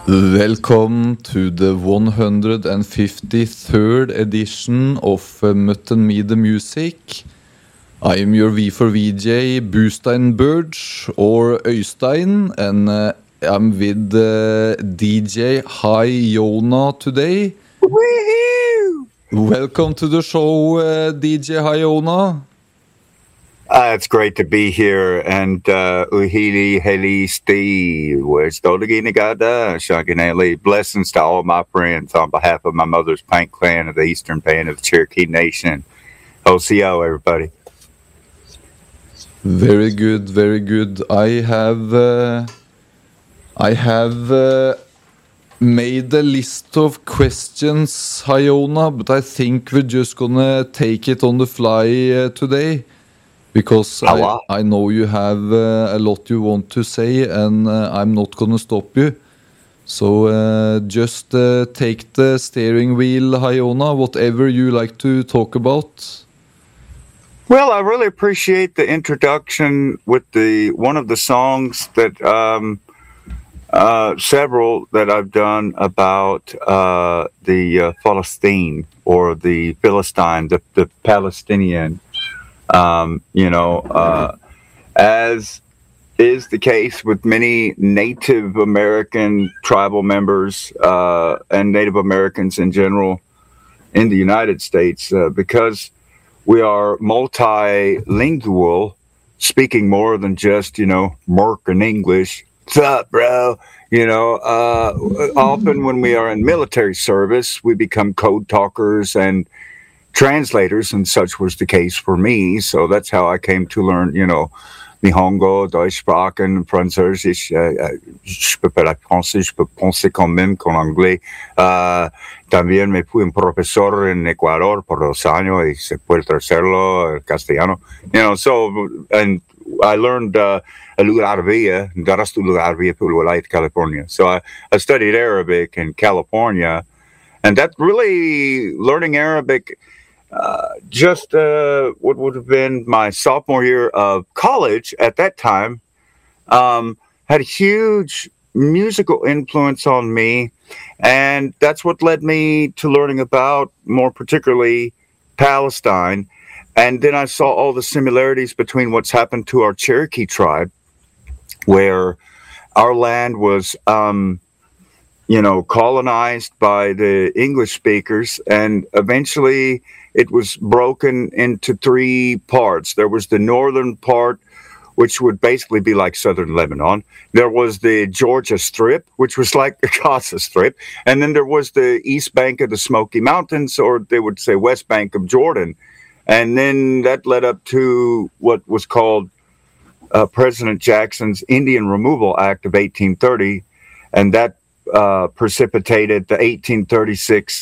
Welcome to the 153rd edition of Mutton Me the Music. I am your V for VJ, Bustein Burge, or Øystein, and I'm with DJ Hyona today. Woohoo! Welcome to the show, DJ Hyona. It's great to be here, and Uhili Heli Steve, where's Dodaginagada, Shaganele. Blessings to all my friends on behalf of my mother's Paint Clan of the Eastern Band of the Cherokee Nation. OCO, everybody. Very good, very good. I have made a list of questions, Hyona, but I think we're just gonna take it on the fly today. Because I know you have a lot you want to say, and I'm not going to stop you. So just take the steering wheel, Hyona, whatever you like to talk about. Well, I really appreciate the introduction with one of the songs that several that I've done about the Palestine or the Philistine, the Palestinian. As is the case with many Native American tribal members and Native Americans in general in the United States, because we are multilingual, speaking more than just, Merkin English. What's up, bro? Often when we are in military service, we become code talkers and translators, and such was the case for me. So that's how I came to learn, Nihongo, Deutsch sprachen, Französisch. Je peux parler français, je peux penser quand même qu'en anglais. También me fui un profesor en Ecuador por 2 años y se puede hacerlo el castellano. And I learned اللغة العربية, درست اللغة العربية في ولاية California. So I studied Arabic in California, and that really, learning Arabic, just what would have been my sophomore year of college at that time, had a huge musical influence on me. And that's what led me to learning about, more particularly, Palestine. And then I saw all the similarities between what's happened to our Cherokee tribe, where our land was colonized by the English speakers, and eventually it was broken into 3 parts. There was the northern part, which would basically be like southern Lebanon. There was the Georgia Strip, which was like the Gaza Strip. And then there was the east bank of the Smoky Mountains, or they would say west bank of Jordan. And then that led up to what was called President Jackson's Indian Removal Act of 1830, and that precipitated the 1836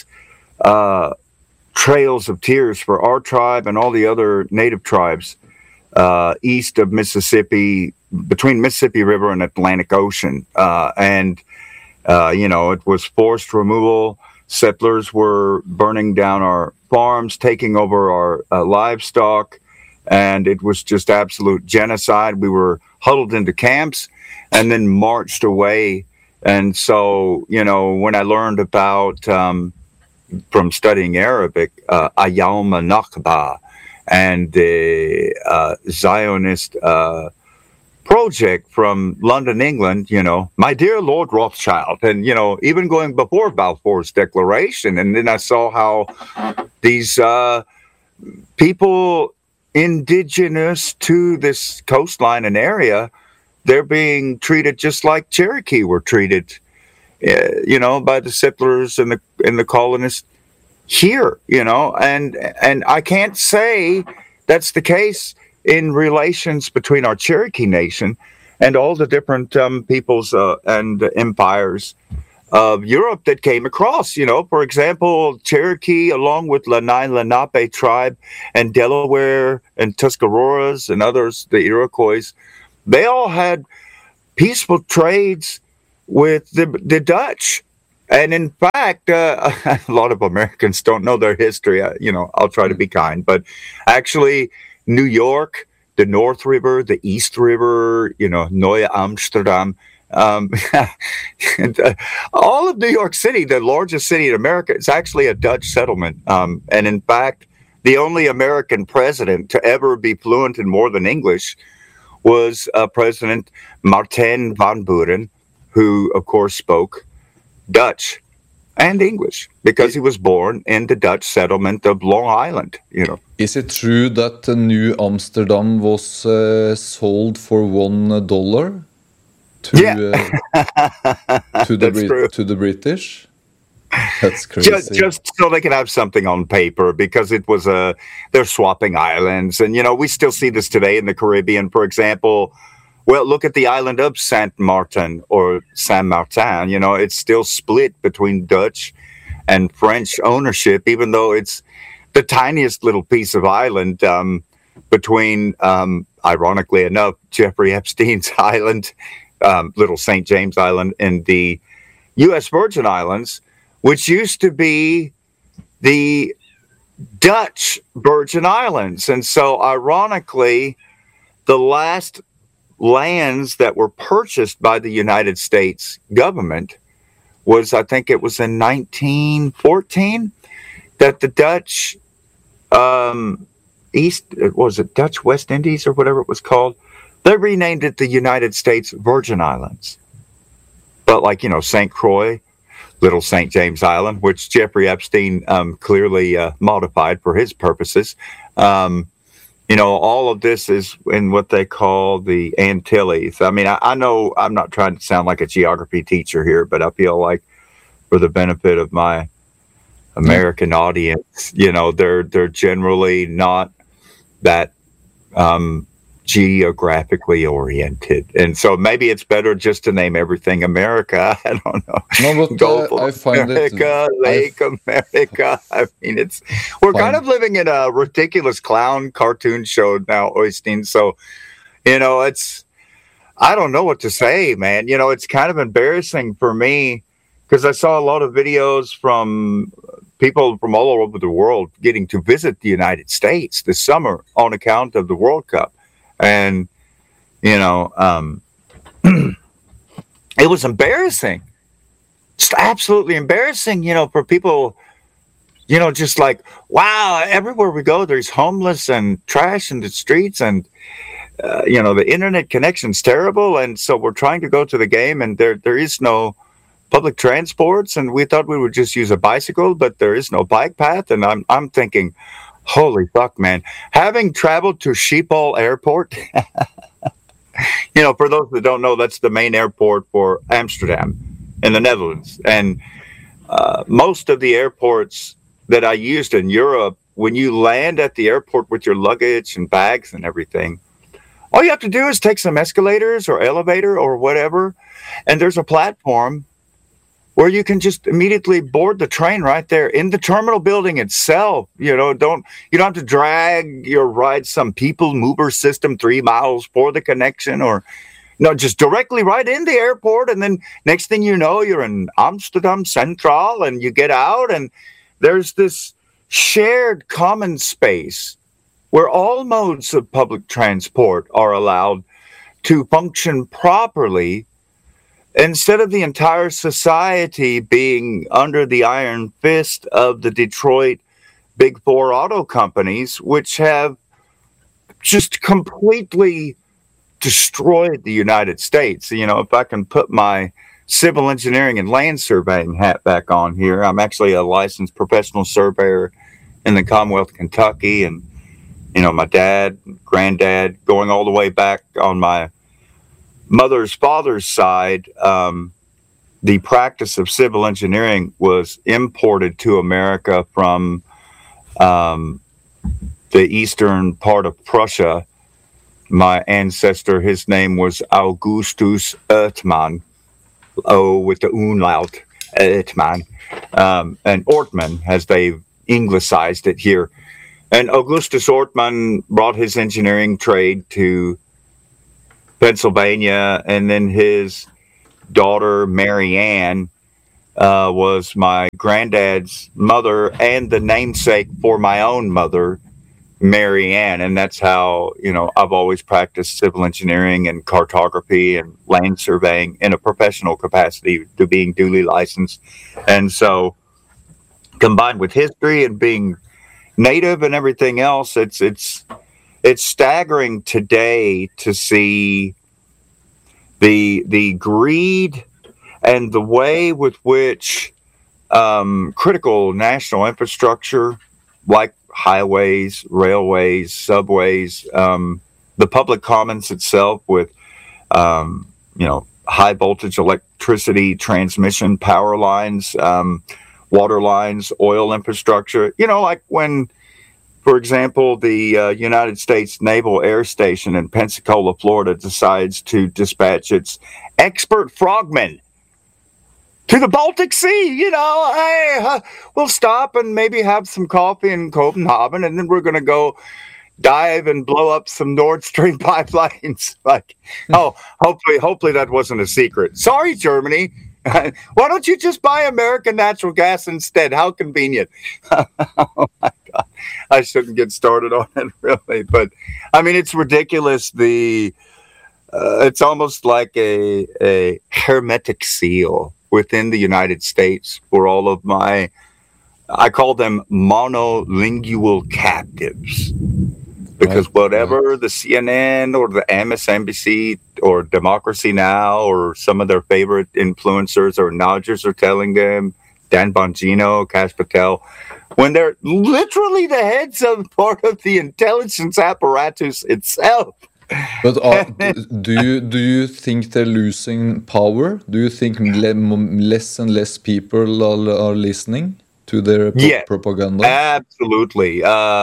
Trails of Tears for our tribe and all the other native tribes east of Mississippi, between Mississippi River and Atlantic Ocean. It was forced removal. Settlers were burning down our farms, taking over our livestock, and it was just absolute genocide. We were huddled into camps and then marched away. And so, when I learned about, from studying Arabic, Ayam Nakba and the Zionist project from London, England, my dear Lord Rothschild, and, even going before Balfour's Declaration. And then I saw how these people indigenous to this coastline and area, they're being treated just like Cherokee were treated, by the settlers and the colonists here, and I can't say that's the case in relations between our Cherokee Nation and all the different peoples and empires of Europe that came across. For example, Cherokee, along with Lanai Lenape tribe and Delaware and Tuscaroras and others, the Iroquois, they all had peaceful trades with the Dutch. And in fact, a lot of Americans don't know their history. I'll try to be kind, but actually New York, the North River, the East River, Neue Amsterdam, Um, and, all of New York City, the largest city in America, is actually a Dutch settlement. And in fact, the only American president to ever be fluent in more than English was President Martin van Buren, who, of course, spoke Dutch and English because he was born in the Dutch settlement of Long Island. Is it true that the New Amsterdam was sold for $1 to to the British? That's crazy. Just so they can have something on paper, because it was they're swapping islands, and we still see this today in the Caribbean, for example. Well, look at the island of Saint Martin or Saint Martin. It's still split between Dutch and French ownership, even though it's the tiniest little piece of island between, ironically enough, Jeffrey Epstein's island, Little St. James Island, and the U.S. Virgin Islands, which used to be the Dutch Virgin Islands. And so, ironically, the last lands that were purchased by the United States government was, I think it was in 1914, that the Dutch Dutch West Indies or whatever it was called, they renamed it the United States Virgin Islands. But St. Croix, Little St. James Island, which Jeffrey Epstein clearly modified for his purposes. All of this is in what they call the Antilles. I mean, I know I'm not trying to sound like a geography teacher here, but I feel like, for the benefit of my American audience, they're generally not that geographically oriented, and so maybe it's better just to name everything America. I don't know. No, but I find America, Lake America. I mean, we're kind of living in a ridiculous clown cartoon show now, Oystein. So, I don't know what to say, man. It's kind of embarrassing for me, because I saw a lot of videos from people from all over the world getting to visit the United States this summer on account of the World Cup. And, it was embarrassing, just absolutely embarrassing, for people, just like, wow, everywhere we go, there's homeless and trash in the streets, and, the internet connection's terrible. And so we're trying to go to the game, and there is no public transports, and we thought we would just use a bicycle, but there is no bike path. And I'm thinking, holy fuck, man. Having traveled to Schiphol Airport, for those that don't know, that's the main airport for Amsterdam in the Netherlands. And most of the airports that I used in Europe, when you land at the airport with your luggage and bags and everything, all you have to do is take some escalators or elevator or whatever, and there's a platform where you can just immediately board the train right there in the terminal building itself. You don't have to drag or ride some people mover system 3 miles for the connection, or just directly right in the airport. And then next thing you know, you're in Amsterdam Central, and you get out, and there's this shared common space where all modes of public transport are allowed to function properly, instead of the entire society being under the iron fist of the Detroit Big Four auto companies, which have just completely destroyed the United States. If I can put my civil engineering and land surveying hat back on here, I'm actually a licensed professional surveyor in the Commonwealth of Kentucky. And, my dad, granddad, going all the way back on my mother's father's side, the practice of civil engineering was imported to America from the eastern part of Prussia. My ancestor, his name was Augustus Ortmann, with the umlaut, Ortmann, and Ortmann, as they've anglicized it here. And Augustus Ortmann brought his engineering trade to Pennsylvania, and then his daughter Mary Ann was my granddad's mother and the namesake for my own mother, Marianne, and that's how, I've always practiced civil engineering and cartography and land surveying in a professional capacity to being duly licensed. And so combined with history and being native and everything else, it's staggering today to see the greed and the way with which critical national infrastructure like highways, railways, subways, the public commons itself with, high voltage electricity transmission power lines, water lines, oil infrastructure, like when, for example, the United States Naval Air Station in Pensacola, Florida, decides to dispatch its expert frogmen to the Baltic Sea. Hey, we'll stop and maybe have some coffee in Copenhagen, and then we're going to go dive and blow up some Nord Stream pipelines. Hopefully that wasn't a secret. Sorry, Germany. Why don't you just buy American natural gas instead? How convenient. Oh my God. I shouldn't get started on it, really. But I mean, it's ridiculous. It's almost like a hermetic seal within the United States for all of I call them monolingual captives. Because whatever the CNN or the MSNBC or Democracy Now! Or some of their favorite influencers or nodgers are telling them, Dan Bongino, Kash Patel, when they're literally the heads of part of the intelligence apparatus itself. But do you think they're losing power? Do you think less and less people are listening to their propaganda? Absolutely.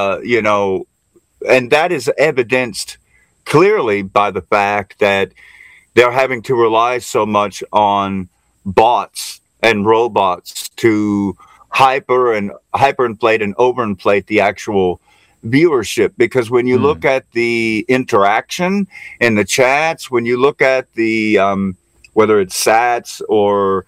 And that is evidenced clearly by the fact that they're having to rely so much on bots and robots to hyperinflate and overinflate the actual viewership. Because when you look at the interaction in the chats, when you look at the whether it's sats or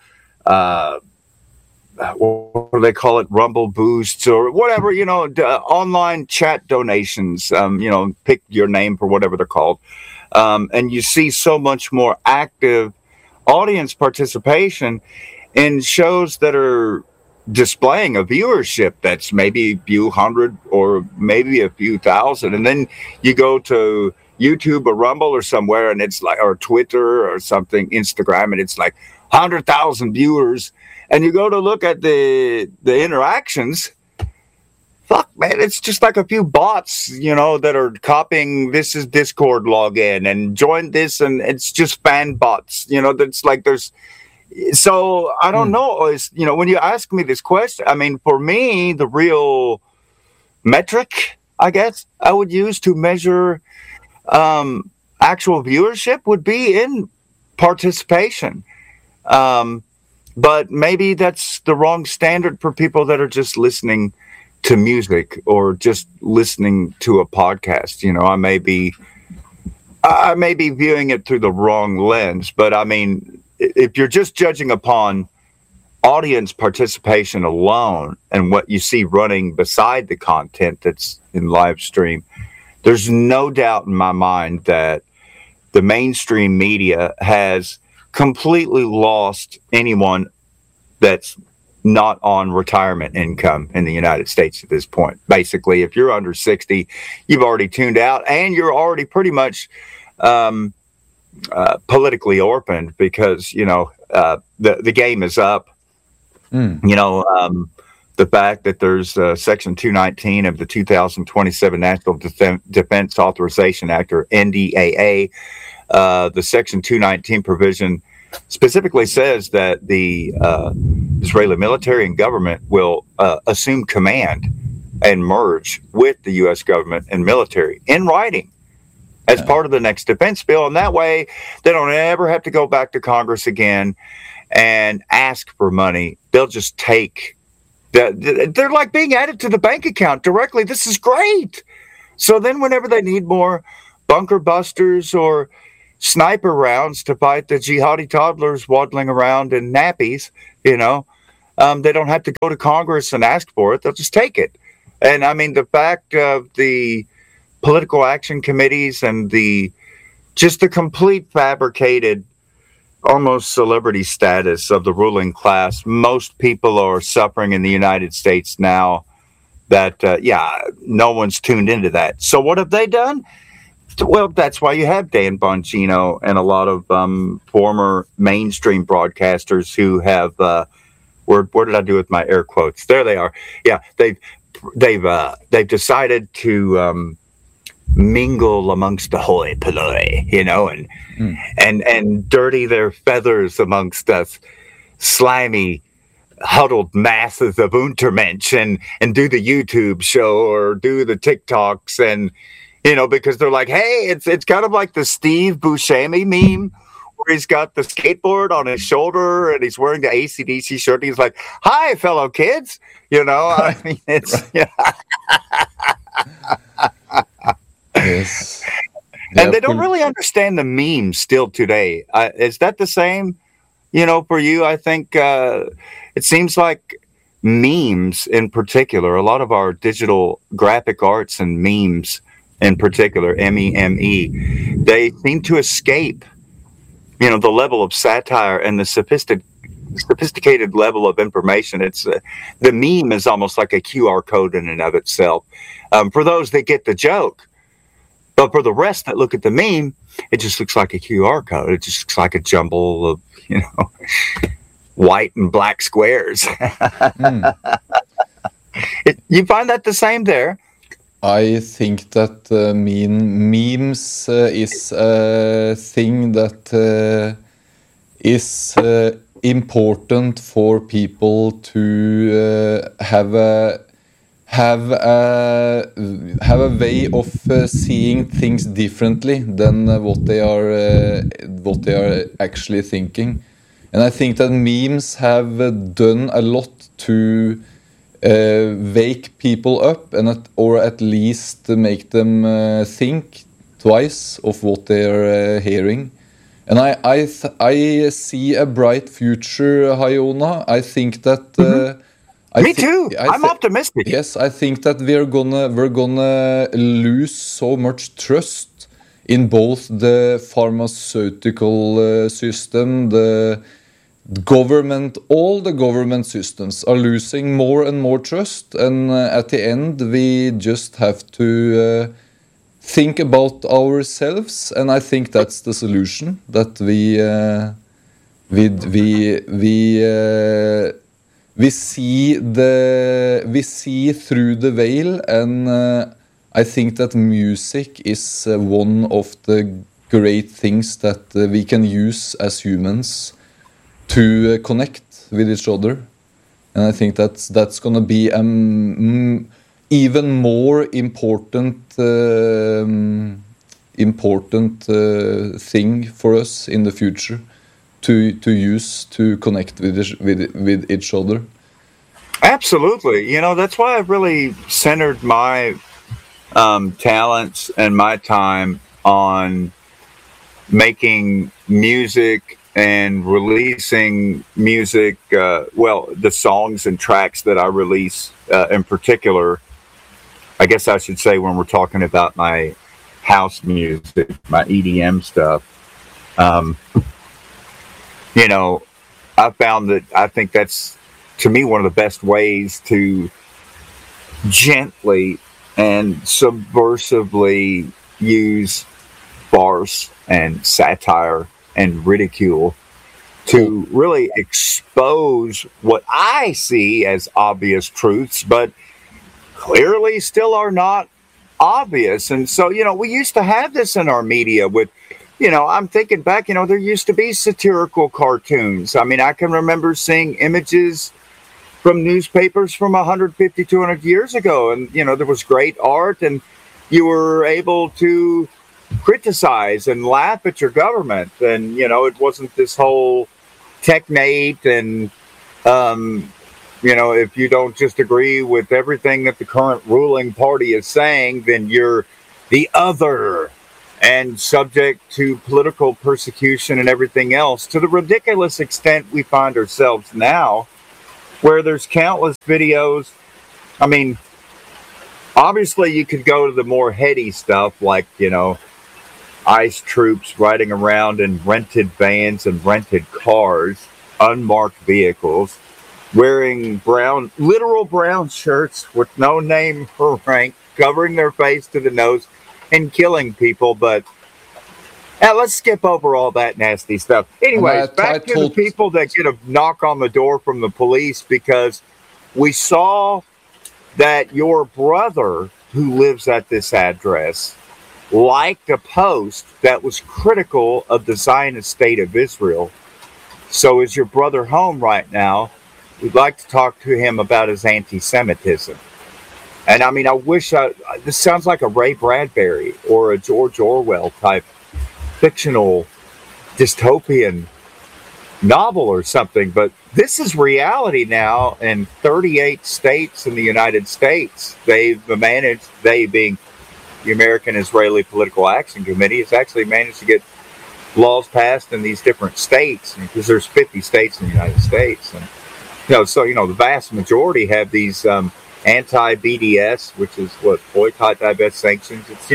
what do they call it, Rumble boosts or whatever, online chat donations, pick your name for whatever they're called, and you see so much more active audience participation in shows that are displaying a viewership that's maybe a few hundred or maybe a few thousand, and then you go to YouTube or Rumble or somewhere and it's like, or Twitter or something, Instagram, and it's like 100,000 viewers, and you go to look at the interactions, fuck man, it's just like a few bots, that are copying, this is Discord login and join this, and it's just fan bots, that's like so I don't know. When you ask me this question, I mean, for me, the real metric, I guess, I would use to measure actual viewership would be in participation. But maybe that's the wrong standard for people that are just listening to music or just listening to a podcast. I may be viewing it through the wrong lens, but I mean, if you're just judging upon audience participation alone and what you see running beside the content that's in live stream, there's no doubt in my mind that the mainstream media has completely lost anyone that's not on retirement income in the United States at this point. Basically, if you're under 60, you've already tuned out and you're already pretty much politically orphaned because, the game is up. The fact that there's Section 219 of the 2027 National Defense Authorization Act, or NDAA, the Section 219 provision specifically says that the Israeli military and government will assume command and merge with the U.S. government and military in writing as part of the next defense bill. And that way they don't ever have to go back to Congress again and ask for money. They'll just take they're like being added to the bank account directly. This is great. So then whenever they need more bunker busters or sniper rounds to fight the jihadi toddlers waddling around in nappies, they don't have to go to Congress and ask for it. They'll just take it. And I mean, the fact of the political action committees and the complete fabricated, almost celebrity status of the ruling class. Most people are suffering in the United States now that, no one's tuned into that. So what have they done? Well, that's why you have Dan Bongino and a lot of former mainstream broadcasters who have, where did I do with my air quotes? There they are. Yeah, they've decided to mingle amongst the hoi polloi, and dirty their feathers amongst us slimy, huddled masses of Untermensch and do the YouTube show or do the TikToks and, because they're like, hey, it's kind of like the Steve Buscemi meme where he's got the skateboard on his shoulder and he's wearing the AC/DC shirt. And he's like, hi, fellow kids. I mean, it's, Yes. And they don't really understand the memes still today. Is that the same, for you? I think it seems like memes in particular, a lot of our digital graphic arts and memes in particular, MEME, they seem to escape, the level of satire and the sophisticated level of information. It's the meme is almost like a QR code in and of itself for those that get the joke. But for the rest that look at the meme, it just looks like a QR code. It just looks like a jumble of, white and black squares. You find that the same there? I think that memes is a thing that is important for people to have a way of seeing things differently than what they are actually thinking. And I think that memes have done a lot to wake people up or at least make them think twice of what they are hearing. And I see a bright future, Hayona. I think that. Me too. I'm optimistic. Yes, I think that we're gonna lose so much trust in both the pharmaceutical system, the government. All the government systems are losing more and more trust, and at the end, we just have to think about ourselves. And I think that's the solution. That we see through the veil, and I think that music is one of the great things that we can use as humans to connect with each other. And I think that's gonna be even more important thing for us in the future. To use to connect with each other. Absolutely. That's why I've really centered my talents and my time on making music and releasing music. The songs and tracks that I release in particular, I guess I should say when we're talking about my house music, my EDM stuff. I found that I think that's, to me, one of the best ways to gently and subversively use farce and satire and ridicule to really expose what I see as obvious truths, but clearly still are not obvious. And so, we used to have this in our media with, I'm thinking back, there used to be satirical cartoons. I mean, I can remember seeing images from newspapers from 150, 200 years ago. And, there was great art and you were able to criticize and laugh at your government. And, it wasn't this whole technate and, if you don't just agree with everything that the current ruling party is saying, then you're the other and subject to political persecution and everything else, to the ridiculous extent we find ourselves now, where there's countless videos. I mean, Obviously, you could go to the more heady stuff like, ICE troops riding around in rented vans and rented cars, unmarked vehicles, wearing literal brown shirts with no name or rank, covering their face to the nose and killing people. But let's skip over all that nasty stuff. Anyways, back to the people that get a knock on the door from the police, because we saw that your brother, who lives at this address, liked a post that was critical of the Zionist state of Israel. So is your brother home right now? We'd like to talk to him about his anti-Semitism. And I mean, I wish this sounds like a Ray Bradbury or a George Orwell type fictional dystopian novel or something, but this is reality now in 38 states in the United States. They've managed, they being the American Israeli Political Action Committee, has actually managed to get laws passed in these different states, because there's 50 states in the United States. And the vast majority have these anti-BDS, which is what, boycott, divest, sanctions. It's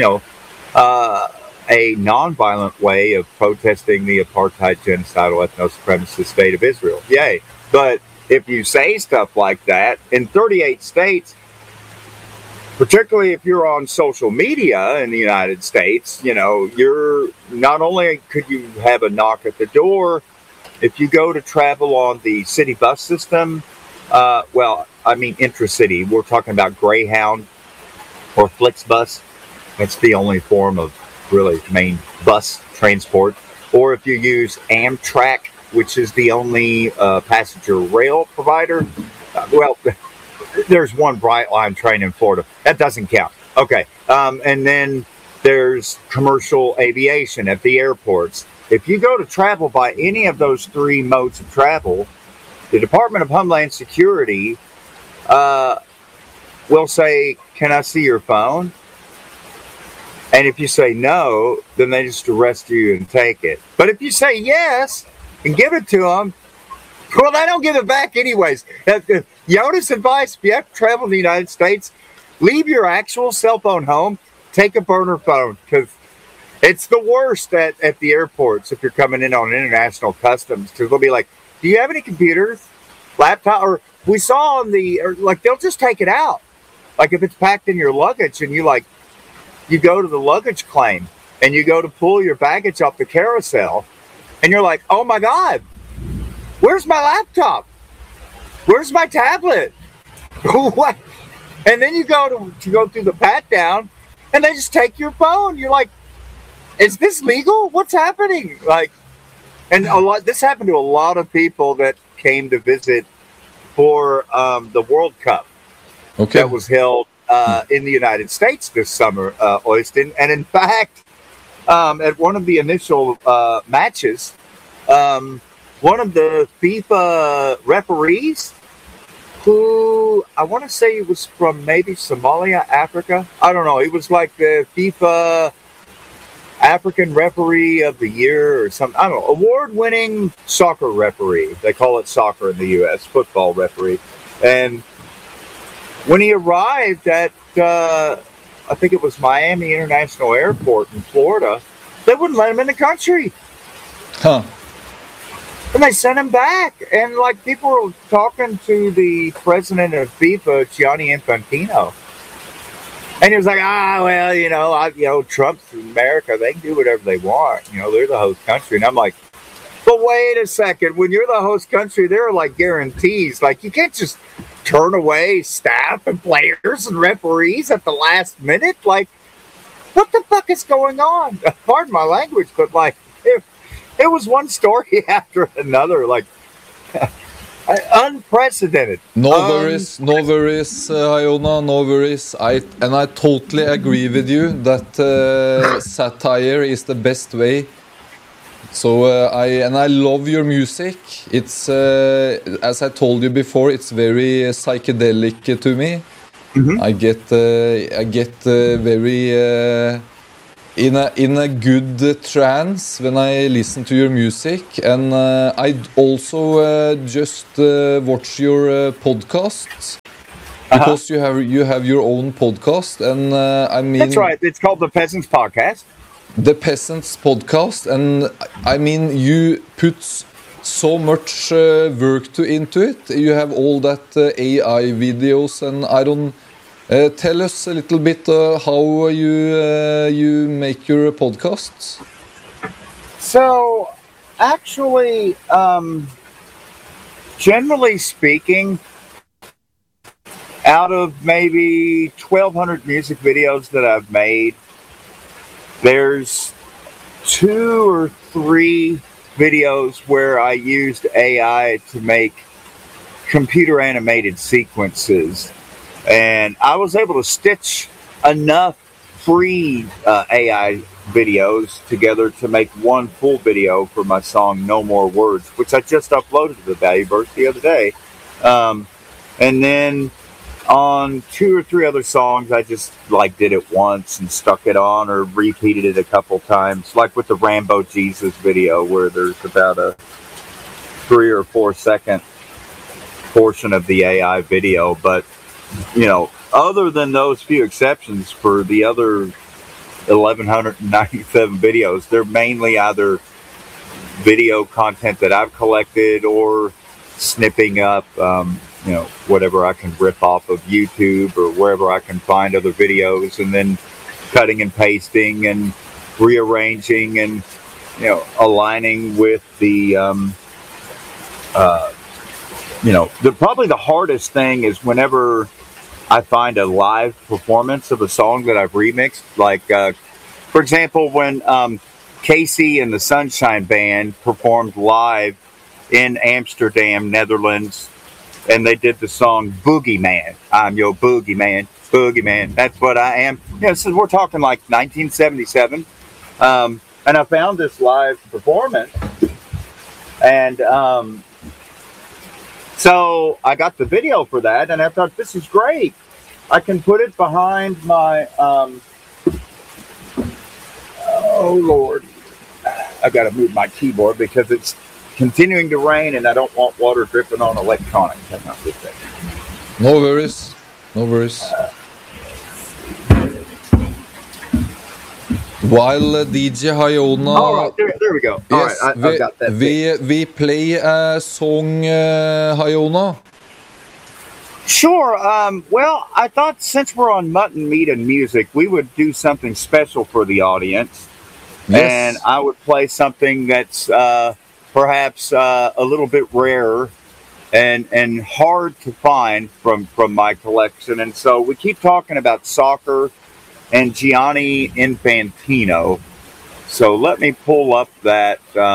a non-violent way of protesting the apartheid, genocidal, ethno-supremacist state of Israel. Yay. But if you say stuff like that in 38 states, particularly if you're on social media in the United States, you're not only could you have a knock at the door, if you go to travel on the city bus system, intra-city, we're talking about Greyhound or Flixbus. That's the only form of really main bus transport. Or if you use Amtrak, which is the only passenger rail provider, there's one Brightline train in Florida. That doesn't count. Okay. And then there's commercial aviation at the airports. If you go to travel by any of those three modes of travel, the Department of Homeland Security will say, "Can I see your phone?" And if you say no, then they just arrest you and take it. But if you say yes and give it to them, well, they don't give it back anyways. Yoda's advice, if you have to travel in the United States, leave your actual cell phone home, take a burner phone, because it's the worst at the airports if you're coming in on international customs, because they'll be like, "Do you have any computers, laptop?" Or we saw they'll just take it out. Like if it's packed in your luggage and you go to the luggage claim and you go to pull your baggage off the carousel and you're like, "Oh my God, where's my laptop? Where's my tablet?" What? And then you go to go through the pat down and they just take your phone. You're like, "Is this legal? What's happening?" This happened to a lot of people that came to visit for the World Cup that was held in the United States this summer, Oystein. And in fact, at one of the initial matches, one of the FIFA referees, who I want to say he was from maybe Somalia, Africa. I don't know. He was like the FIFA African Referee of the Year or something. I don't know. Award-winning soccer referee. They call it soccer in the U.S., football referee. And when he arrived at, I think it was Miami International Airport in Florida, they wouldn't let him in the country. Huh. And they sent him back. And people were talking to the president of FIFA, Gianni Infantino. And he was like, Trump's America. They can do whatever they want. They're the host country. And I'm like, but wait a second. When you're the host country, there are guarantees. You can't just turn away staff and players and referees at the last minute. What the fuck is going on? Pardon my language, but it was one story after another. Unprecedented. No worries, Iona, no worries. I totally agree with you that satire is the best way. So I love your music. It's as I told you before, it's very psychedelic to me. Mm-hmm. I get very in a good trance when I listen to your music, and I also just watch your podcasts. because you have your own podcast, and I mean that's right. It's called the Peasants Podcast. The Peasants Podcast, and I mean you put so much work into it. You have all that AI videos, and I don't. Tell us a little bit how you make your podcasts. So, actually, generally speaking, out of maybe 1,200 music videos that I've made, there's 2 or 3 videos where I used AI to make computer animated sequences. And I was able to stitch enough free AI videos together to make one full video for my song No More Words, which I just uploaded to the Valueverse the other day. And then on 2 or 3 other songs, I just did it once and stuck it on or repeated it a couple times, like with the Rambo Jesus video, where there's about a 3 or 4 second portion of the AI video. But other than those few exceptions, for the other 1,197 videos, they're mainly either video content that I've collected or snipping up, whatever I can rip off of YouTube or wherever I can find other videos, and then cutting and pasting and rearranging and, aligning with the, probably the hardest thing is whenever I find a live performance of a song that I've remixed. Like, for example, when Casey and the Sunshine Band performed live in Amsterdam, Netherlands, and they did the song Boogeyman. I'm your boogeyman, boogeyman. That's what I am. So we're talking like 1977. And I found this live performance, and so I got the video for that, and I thought, this is great. I can put it behind my, oh Lord, I got to move my keyboard because it's continuing to rain, and I don't want water dripping on electronics. No worries, no worries. While DJ Hayona... All right, there we go. All yes, right, I've got that. We play a song, Hayona. Sure. Well, I thought since we're on Mutton Meat and Music, we would do something special for the audience. Yes. And I would play something that's perhaps a little bit rarer and hard to find from my collection. And so we keep talking about soccer and Gianni Infantino. So let me pull up that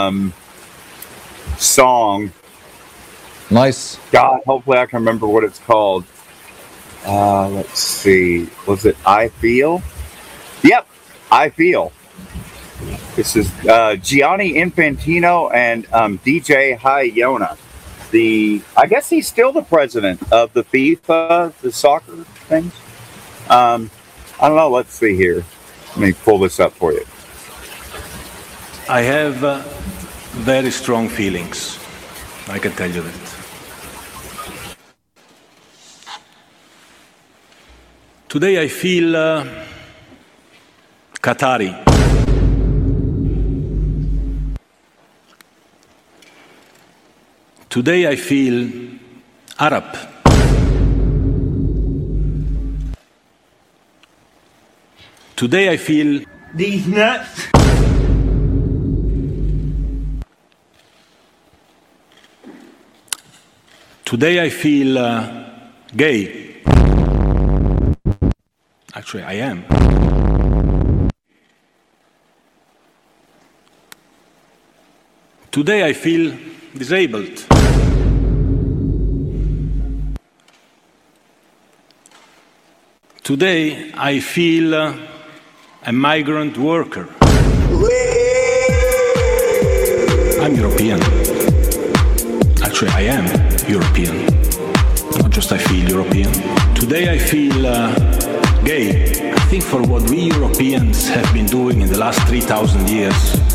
song. Nice. God, hopefully I can remember what it's called. Let's see. Was it I Feel? Yep, I Feel. This is Gianni Infantino and DJ Hayona. I guess he's still the president of the FIFA, the soccer things. I don't know. Let's see here. Let me pull this up for you. I have very strong feelings. I can tell you that. Today I feel Qatari. Today I feel Arab. Today I feel these nuts. Today I feel gay. Actually, I am. Today I feel disabled. Today I feel a migrant worker. I'm European. Actually, I am European. Not just I feel European. Today I feel gay. I think for what we Europeans have been doing in the last 3,000 years,